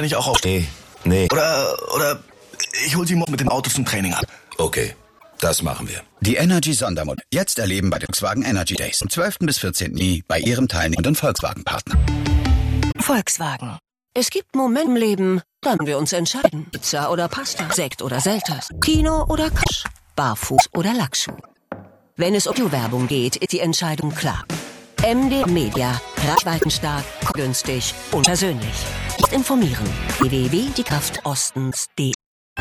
kann ich auch auf... Nee. Oder ich hol Sie morgen mit dem Auto zum Training ab. Okay, das machen wir. Die Energy Sondermodelle. Jetzt erleben bei den Volkswagen Energy Days vom 12. bis 14. Juni bei Ihrem teilnehmenden Volkswagen-Partner. Volkswagen. Es gibt Momente im Leben, dann wir uns entscheiden. Pizza oder Pasta, Sekt oder Selters, Kino oder Couch, Barfuß oder Lackschuh. Wenn es um die Werbung geht, ist die Entscheidung klar. MD Media. Reichweitenstark, günstig und persönlich. Jetzt informieren. www.diekraftostens.de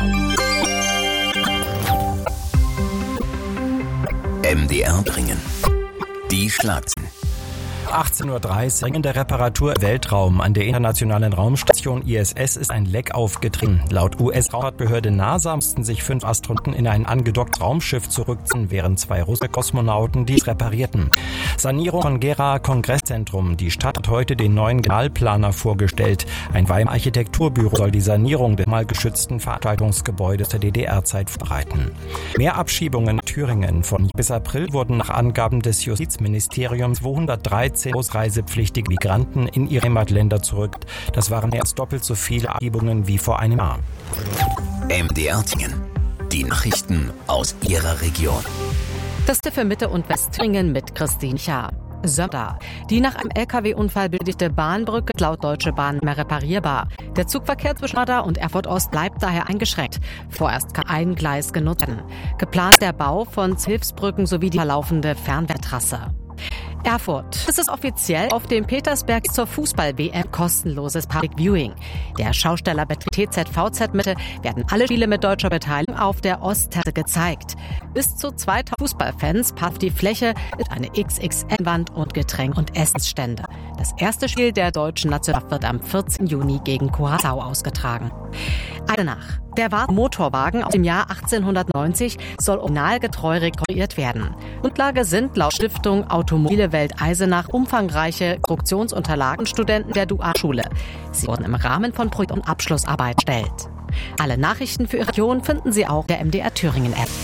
MDR bringen. Die Schlagzeilen. 18:30 Uhr in der Reparatur Weltraum an der internationalen Raumstation ISS ist ein Leck aufgetreten. Laut US-Raumfahrtbehörde NASA mussten sich 5 Astronauten in ein angedocktes Raumschiff zurückziehen, während 2 russische Kosmonauten dies reparierten. Sanierung von Gera Kongresszentrum. Die Stadt hat heute den neuen Generalplaner vorgestellt. Ein Weimarer Architekturbüro soll die Sanierung des mal geschützten Veranstaltungsgebäudes der DDR-Zeit vorbereiten. Mehr Abschiebungen in Thüringen. Von bis April wurden nach Angaben des Justizministeriums 213 ausreisepflichtige Migranten in ihre Heimatländer zurück. Das waren mehr als doppelt so viele Abschiebungen wie vor einem Jahr. MDR Thüringen. Die Nachrichten aus Ihrer Region. Das für Mitte- und Westthüringen mit Christine Schaar. Sömda. Die nach einem LKW-Unfall beschädigte Bahnbrücke ist laut Deutsche Bahn mehr reparierbar. Der Zugverkehr zwischen Schrader und Erfurt Ost bleibt daher eingeschränkt. Vorerst kann ein Gleis genutzt werden. Geplant der Bau von Hilfsbrücken sowie die verlaufende Fernwehrtrasse. Erfurt. Es ist offiziell auf dem Petersberg zur Fußball-WM kostenloses Public Viewing. Der Schaustellerbetrieb TZVZ-Mitte werden alle Spiele mit deutscher Beteiligung auf der Ostterrasse gezeigt. Bis zu 2000 Fußballfans passen auf die Fläche mit einer XXL-Wand und Getränk- und Essensstände. Das erste Spiel der deutschen Nationalmannschaft wird am 14. Juni gegen Curaçao ausgetragen. Eine Nacht. Der Motorwagen aus dem Jahr 1890 soll originalgetreu rekonstruiert werden. Grundlage sind laut Stiftung Automobile Welt Eisenach umfangreiche Konstruktionsunterlagen Studenten der Dualschule. Sie wurden im Rahmen von Projekt- und Abschlussarbeit erstellt. Alle Nachrichten für Ihre Region finden Sie auch in der MDR Thüringen App.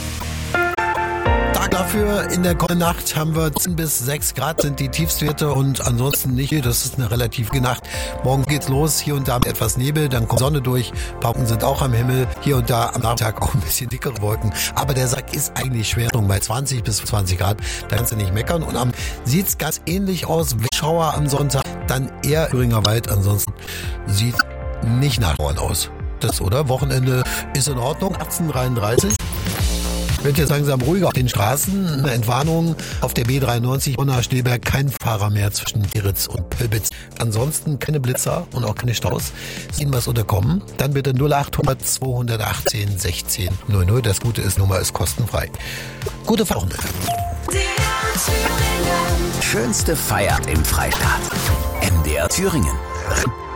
Dafür in der kommenden Nacht haben wir 10 bis 6 Grad sind die Tiefstwerte und ansonsten nicht. Das ist eine relativ Nacht. Morgen geht's los, hier und da etwas Nebel, dann kommt Sonne durch. Pauken sind auch am Himmel, hier und da am Nachmittag auch ein bisschen dickere Wolken. Aber der Sack ist eigentlich schwer bei 20 bis 20 Grad. Da kannst du nicht meckern. Und am sieht's ganz ähnlich aus. Schauer am Sonntag, dann eher Thüringer Wald. Ansonsten sieht nicht nach Morgen aus. Das, oder? Wochenende ist in Ordnung. 18:33. Wird jetzt langsam ruhiger auf den Straßen. Eine Entwarnung auf der B93 Bonner-Schneeberg. Kein Fahrer mehr zwischen Eritz und Pölbitz. Ansonsten keine Blitzer und auch keine Staus. Ihnen was unterkommen? Dann bitte 0800 218 16 00. Das Gute ist, Nummer ist kostenfrei. Gute Fahrt. Schönste Feier im Freistaat. MDR Thüringen.